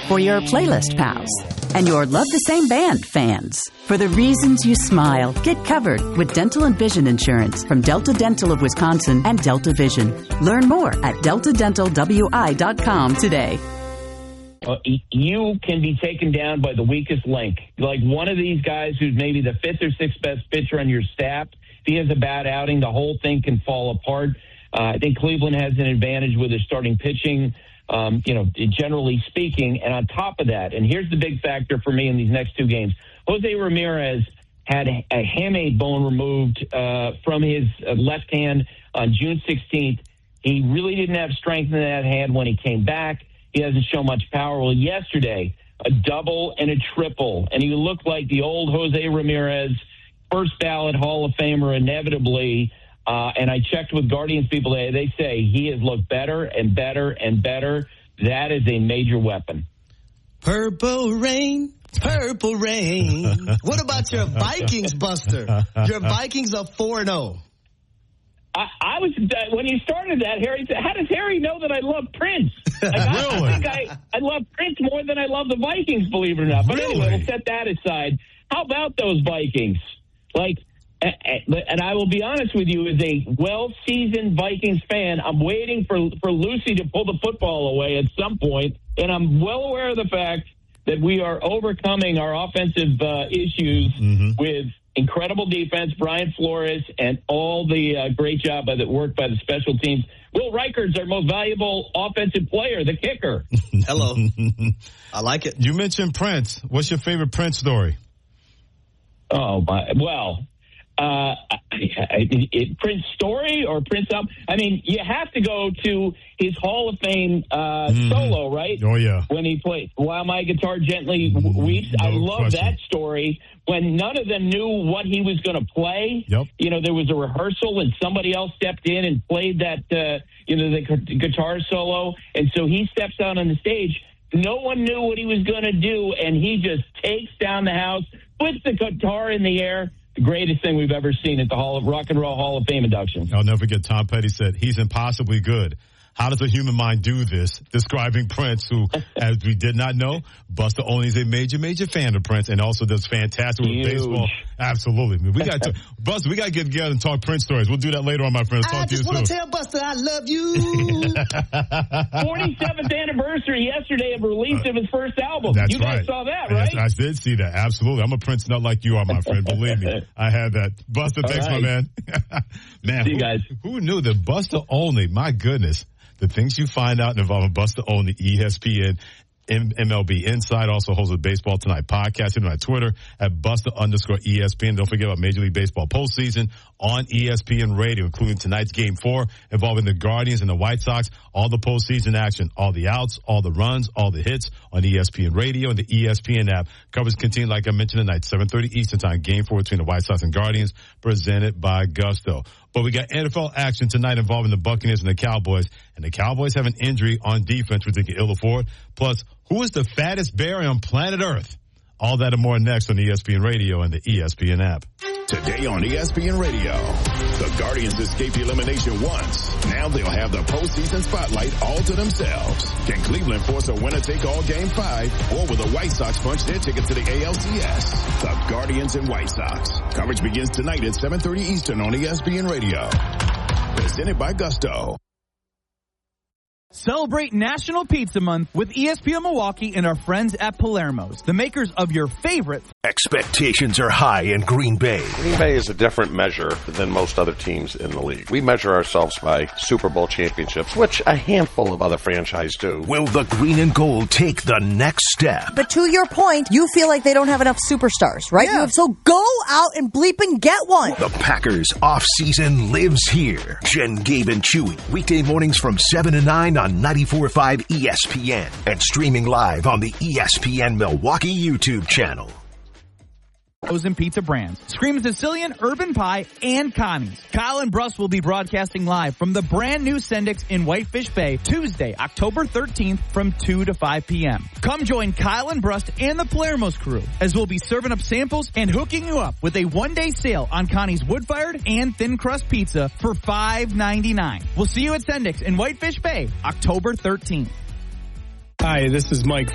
for your playlist pals and your love the same band fans. For the reasons you smile, get covered with dental and vision insurance from Delta Dental of Wisconsin and Delta Vision. Learn more at deltadentalwi.com today. You can be taken down by the weakest link. Like one of these guys who's maybe the fifth or sixth best pitcher on your staff, if he has a bad outing, the whole thing can fall apart. I think Cleveland has an advantage with his starting pitching, generally speaking. And on top of that, and here's the big factor for me in these next two games, Jose Ramirez had a hamate bone removed from his left hand on June 16th. He really didn't have strength in that hand when he came back. He hasn't shown much power. Well, yesterday, a double and a triple, and he looked like the old Jose Ramirez, first ballot Hall of Famer inevitably. And I checked with Guardians people today. They say he has looked better and better and better. That is a major weapon. Purple rain. Purple rain. What about your Vikings, Buster? Your Vikings are 4-0. I was when you started that, Harry said, how does Harry know that I love Prince? Really? I think I love Prince more than I love the Vikings, believe it or not. But anyway, we'll set that aside. How about those Vikings? And I will be honest with you, as a well-seasoned Vikings fan, I'm waiting for Lucy to pull the football away at some point, and I'm well aware of the fact that we are overcoming our offensive issues with incredible defense, Brian Flores, and all the great job that work by the special teams. Will Reichard's our most valuable offensive player, the kicker. Hello. I like it. You mentioned Prince. What's your favorite Prince story? Oh, my. Well, Prince story or Prince album? I mean, you have to go to his Hall of Fame solo, right? Oh, yeah. When he played While My Guitar Gently Weeps. I love that story. When none of them knew what he was going to play, there was a rehearsal and somebody else stepped in and played that, the guitar solo. And so he steps out on the stage. No one knew what he was going to do, and he just takes down the house, puts the guitar in the air. The greatest thing we've ever seen at the Rock and Roll Hall of Fame induction. I'll never forget Tom Petty said, he's impossibly good. How does a human mind do this? Describing Prince, who, as we did not know, Buster Olney is a major, major fan of Prince and also does fantastic with baseball. Absolutely. We got to, Buster, we got to get together and talk Prince stories. We'll do that later on, my friends. I just want to tell Buster I love you. 47th anniversary yesterday of release of his first album. That's you guys saw that, right? Yes, I did see that. Absolutely. I'm a Prince nut like you are, my friend. Believe me. I had that. Buster, thanks, my man. Man, see you guys. Who knew that Buster Olney, my goodness, the things you find out involving Buster Olney, ESPN, MLB Inside, also hosts a Baseball Tonight podcast. Hit him on Twitter at Buster_ESPN. Don't forget about Major League Baseball postseason on ESPN Radio, including tonight's Game 4 involving the Guardians and the White Sox. All the postseason action, all the outs, all the runs, all the hits on ESPN Radio and the ESPN app. Coverage continue, like I mentioned, tonight, 7:30 Eastern Time. Game 4 between the White Sox and Guardians, presented by Gusto. But we got NFL action tonight involving the Buccaneers and the Cowboys. And the Cowboys have an injury on defense, which they can ill afford. Plus, who is the fattest bear on planet Earth? All that and more next on ESPN Radio and the ESPN app. Today on ESPN Radio, the Guardians escaped elimination once. Now they'll have the postseason spotlight all to themselves. Can Cleveland force a winner-take-all Game 5, or will the White Sox punch their ticket to the ALCS? The Guardians and White Sox. Coverage begins tonight at 7:30 Eastern on ESPN Radio. Presented by Gusto. Celebrate National Pizza Month with ESPN Milwaukee and our friends at Palermo's, the makers of your favorite. Expectations are high in Green Bay. Green Bay is a different measure than most other teams in the league. We measure ourselves by Super Bowl championships, which a handful of other franchises do. Will the green and gold take the next step? But to your point, you feel like they don't have enough superstars, right? Yeah. So go out and bleep and get one. The Packers off-season lives here. Jen, Gabe, and Chewy. Weekday mornings from 7 to 9 on 94.5 ESPN and streaming live on the ESPN Milwaukee YouTube channel. And pizza brands. Scream Sicilian, Urban Pie, and Connie's. Kyle and Bruss will be broadcasting live from the brand new Sendix in Whitefish Bay Tuesday, October 13th from 2 to 5 p.m. Come join Kyle and Bruss and the Palermo's crew as we'll be serving up samples and hooking you up with a one-day sale on Connie's wood-fired and thin crust pizza for $5.99. We'll see you at Sendix in Whitefish Bay, October 13th. Hi, this is Mike